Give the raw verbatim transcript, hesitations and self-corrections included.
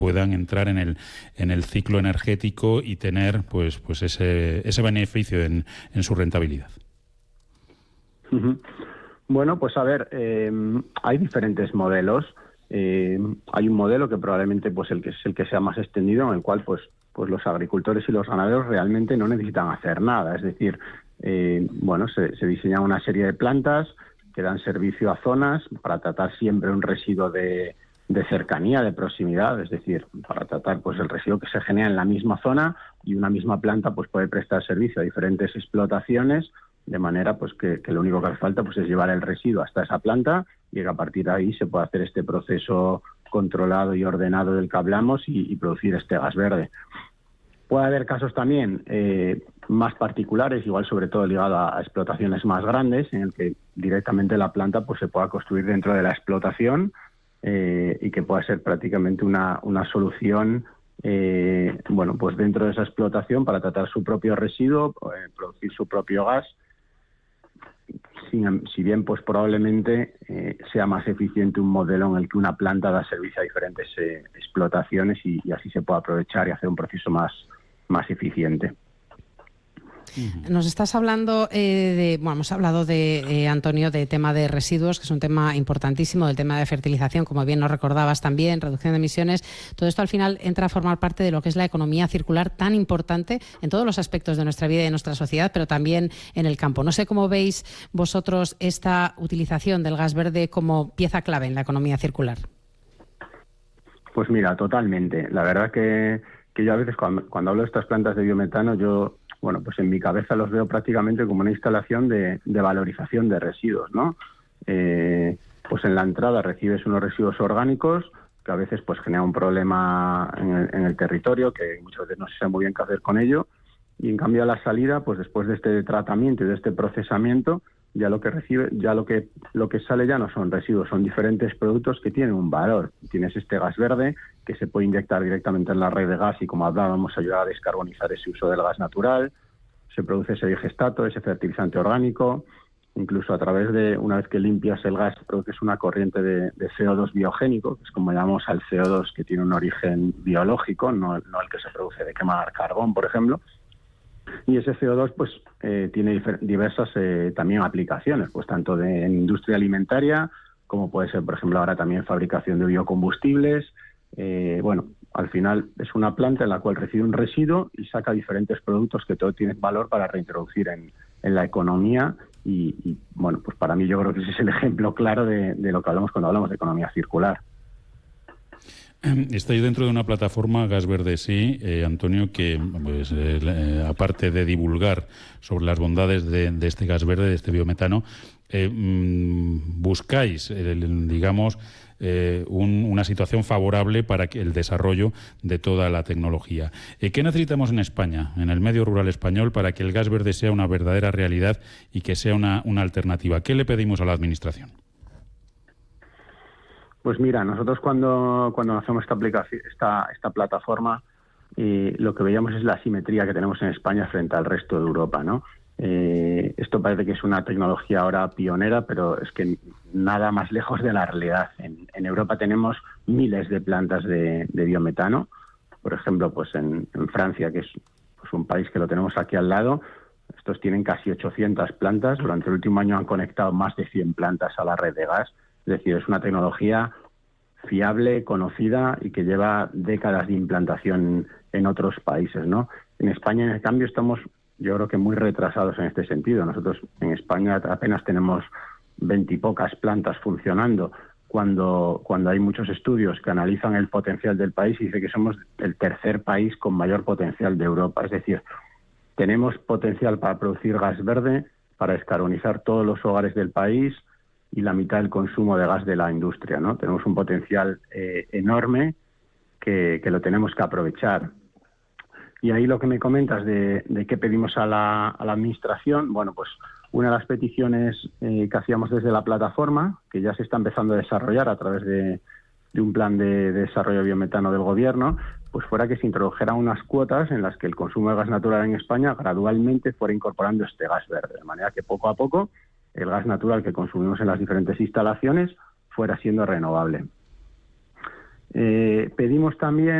puedan entrar en el en el ciclo energético y tener pues pues ese ese beneficio en, en su rentabilidad. Uh-huh. Bueno, pues a ver, eh, hay diferentes modelos. Eh, hay un modelo que probablemente pues el que es el que sea más extendido, en el cual pues pues los agricultores y los ganaderos realmente no necesitan hacer nada. Es decir, eh, bueno, se, se diseña una serie de plantas que dan servicio a zonas para tratar siempre un residuo de de cercanía, de proximidad, es decir, para tratar pues el residuo que se genera en la misma zona, y una misma planta pues puede prestar servicio a diferentes explotaciones, de manera pues que, que lo único que hace falta pues es llevar el residuo hasta esa planta y que a partir de ahí se puede hacer este proceso controlado y ordenado del que hablamos y, y producir este gas verde. Puede haber casos también eh, más particulares, igual sobre todo ligado a, a explotaciones más grandes, en el que directamente la planta pues se pueda construir dentro de la explotación, Eh, y que pueda ser prácticamente una, una solución eh, bueno, pues dentro de esa explotación para tratar su propio residuo, eh, producir su propio gas, si, si bien pues probablemente eh, sea más eficiente un modelo en el que una planta da servicio a diferentes eh, explotaciones y, y así se puede aprovechar y hacer un proceso más, más eficiente. Nos estás hablando eh, de, bueno, hemos hablado de, eh, Antonio, de tema de residuos, que es un tema importantísimo, del tema de fertilización, como bien nos recordabas también, reducción de emisiones. Todo esto al final entra a formar parte de lo que es la economía circular, tan importante en todos los aspectos de nuestra vida y de nuestra sociedad, pero también en el campo. No sé cómo veis vosotros esta utilización del gas verde como pieza clave en la economía circular. Pues mira, totalmente. La verdad que, que yo a veces cuando, cuando hablo de estas plantas de biometano, yo... bueno, pues en mi cabeza los veo prácticamente como una instalación de, de valorización de residuos, ¿no? Eh, pues en la entrada recibes unos residuos orgánicos que a veces pues genera un problema en el, en el territorio, que muchas veces no se sabe muy bien qué hacer con ello, y en cambio a la salida, pues después de este tratamiento y de este procesamiento, ya lo que recibe, ya lo que lo que sale ya no son residuos, son diferentes productos que tienen un valor. Tienes este gas verde que se puede inyectar directamente en la red de gas y, como hablábamos, ayudar a descarbonizar ese uso del gas natural. Se produce ese digestato, ese fertilizante orgánico. Incluso a través de, una vez que limpias el gas, produces una corriente de, de C O dos biogénico, que es como llamamos al C O dos que tiene un origen biológico, no, no el que se produce de quemar carbón, por ejemplo. Y ese C O dos pues eh, tiene diversas eh, también aplicaciones, pues tanto de, en industria alimentaria, como puede ser, por ejemplo, ahora también fabricación de biocombustibles. Eh, bueno, al final es una planta en la cual recibe un residuo y saca diferentes productos que todo tiene valor para reintroducir en, en la economía. Y, y bueno, pues para mí yo creo que ese es el ejemplo claro de, de lo que hablamos cuando hablamos de economía circular. Estáis dentro de una plataforma Gas Verde Sí, eh, Antonio, que pues, eh, aparte de divulgar sobre las bondades de, de este gas verde, de este biometano, eh, mmm, buscáis, eh, digamos, eh, un, una situación favorable para que el desarrollo de toda la tecnología. Eh, ¿Qué necesitamos en España, en el medio rural español, para que el gas verde sea una verdadera realidad y que sea una, una alternativa? ¿Qué le pedimos a la Administración? Pues mira, nosotros cuando, cuando hacemos esta aplicación, esta, esta plataforma, eh, lo que veíamos es la asimetría que tenemos en España frente al resto de Europa, ¿no? Eh, esto parece que es una tecnología ahora pionera, pero es que nada más lejos de la realidad. En, en Europa tenemos miles de plantas de, de biometano. Por ejemplo, pues en, en Francia, que es pues un país que lo tenemos aquí al lado, estos tienen casi ochocientas plantas. Durante el último año han conectado más de cien plantas a la red de gas. Es decir, es una tecnología fiable, conocida y que lleva décadas de implantación en otros países, ¿no? En España, en cambio, estamos, yo creo que muy retrasados en este sentido. Nosotros en España apenas tenemos veintipocas plantas funcionando, cuando, cuando hay muchos estudios que analizan el potencial del país y dice que somos el tercer país con mayor potencial de Europa. Es decir, tenemos potencial para producir gas verde, para descarbonizar todos los hogares del país y la mitad del consumo de gas de la industria, ¿no? Tenemos un potencial eh, enorme que, que lo tenemos que aprovechar. Y ahí lo que me comentas de, de qué pedimos a la, a la Administración, bueno, pues una de las peticiones eh, que hacíamos desde la plataforma, que ya se está empezando a desarrollar a través de, de un plan de, de desarrollo biometano del Gobierno, pues fuera que se introdujeran unas cuotas en las que el consumo de gas natural en España gradualmente fuera incorporando este gas verde, de manera que poco a poco el gas natural que consumimos en las diferentes instalaciones fuera siendo renovable. Eh, pedimos también